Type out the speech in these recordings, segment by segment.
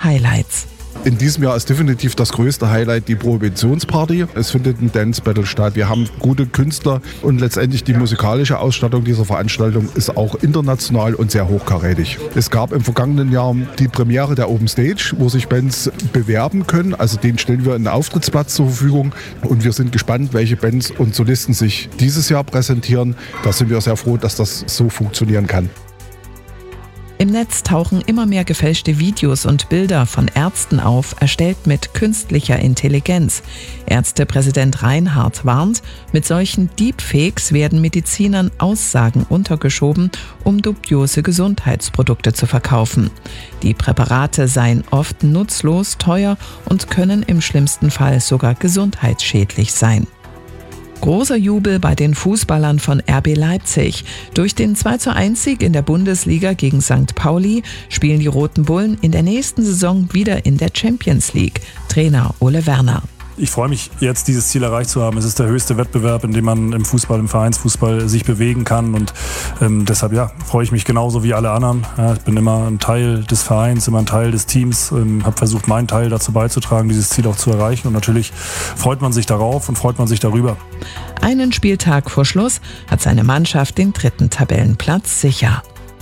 Highlights. In diesem Jahr ist definitiv das größte Highlight die Prohibitionsparty. Es findet ein Dance Battle statt. Wir haben gute Künstler und letztendlich die musikalische Ausstattung dieser Veranstaltung ist auch international und sehr hochkarätig. Es gab im vergangenen Jahr die Premiere der Open Stage, wo sich Bands bewerben können. Also den stellen wir einen Auftrittsplatz zur Verfügung und wir sind gespannt, welche Bands und Solisten sich dieses Jahr präsentieren. Da sind wir sehr froh, dass das so funktionieren kann. Im Netz tauchen immer mehr gefälschte Videos und Bilder von Ärzten auf, erstellt mit künstlicher Intelligenz. Ärztepräsident Reinhardt warnt, mit solchen Deepfakes werden Medizinern Aussagen untergeschoben, um dubiose Gesundheitsprodukte zu verkaufen. Die Präparate seien oft nutzlos, teuer und können im schlimmsten Fall sogar gesundheitsschädlich sein. Großer Jubel bei den Fußballern von RB Leipzig. Durch den 2:1-Sieg in der Bundesliga gegen St. Pauli spielen die Roten Bullen in der nächsten Saison wieder in der Champions League. Trainer Ole Werner. Ich freue mich jetzt, dieses Ziel erreicht zu haben. Es ist der höchste Wettbewerb, in dem man im Fußball, im Vereinsfußball sich bewegen kann und deshalb freue ich mich genauso wie alle anderen. Ja, ich bin immer ein Teil des Vereins, immer ein Teil des Teams, habe versucht, meinen Teil dazu beizutragen, dieses Ziel auch zu erreichen und natürlich freut man sich darauf und freut man sich darüber. Einen Spieltag vor Schluss hat seine Mannschaft den 3. Tabellenplatz sicher.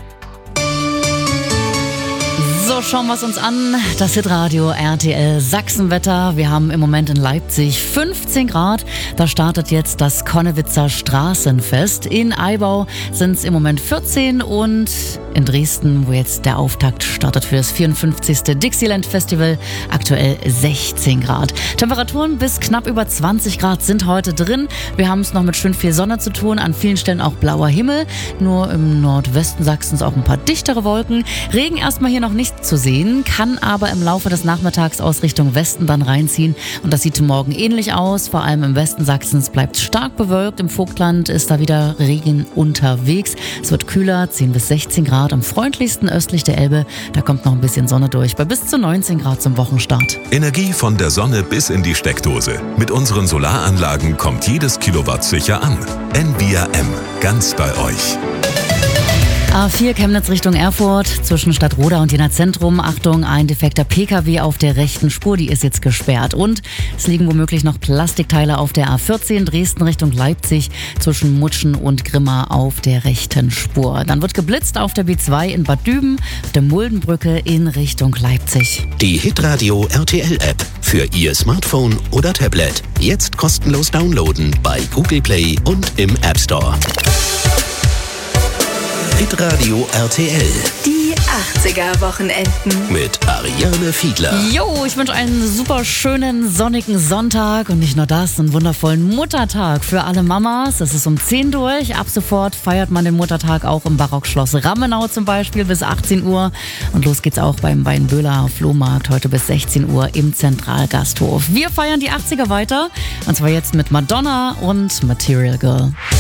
So, schauen wir es uns an. Das Hitradio RTL Sachsenwetter. Wir haben im Moment in Leipzig 15 Grad. Da startet jetzt das Konnewitzer Straßenfest. In Aibau sind es im Moment 14 und in Dresden, wo jetzt der Auftakt startet für das 54. Dixieland Festival, aktuell 16 Grad. Temperaturen bis knapp über 20 Grad sind heute drin. Wir haben es noch mit schön viel Sonne zu tun, an vielen Stellen auch blauer Himmel. Nur im Nordwesten Sachsens auch ein paar dichtere Wolken. Regen erstmal hier noch nicht zu sehen, kann aber im Laufe des Nachmittags aus Richtung Westen dann reinziehen. Und das sieht morgen ähnlich aus. Vor allem im Westen Sachsens bleibt es stark bewölkt. Im Vogtland ist da wieder Regen unterwegs. Es wird kühler, 10 bis 16 Grad. Am freundlichsten östlich der Elbe, da kommt noch ein bisschen Sonne durch, bei bis zu 19 Grad zum Wochenstart. Energie von der Sonne bis in die Steckdose. Mit unseren Solaranlagen kommt jedes Kilowatt sicher an. NVRM, ganz bei euch. A4 Chemnitz Richtung Erfurt, zwischen Stadtroda und Jena Zentrum. Achtung, ein defekter PKW auf der rechten Spur, die ist jetzt gesperrt. Und es liegen womöglich noch Plastikteile auf der A14 Dresden Richtung Leipzig, zwischen Mutschen und Grimma auf der rechten Spur. Dann wird geblitzt auf der B2 in Bad Düben, auf der Muldenbrücke in Richtung Leipzig. Die Hitradio RTL App für Ihr Smartphone oder Tablet. Jetzt kostenlos downloaden bei Google Play und im App Store. Hitradio RTL. Die 80er-Wochenenden. Mit Ariane Fiedler. Jo, ich wünsche einen super schönen sonnigen Sonntag und nicht nur das, einen wundervollen Muttertag für alle Mamas. Es ist um 10 durch. Ab sofort feiert man den Muttertag auch im Barockschloss Rammenau zum Beispiel bis 18 Uhr. Und los geht's auch beim Weinböhler Flohmarkt heute bis 16 Uhr im Zentralgasthof. Wir feiern die 80er weiter und zwar jetzt mit Madonna und Material Girl.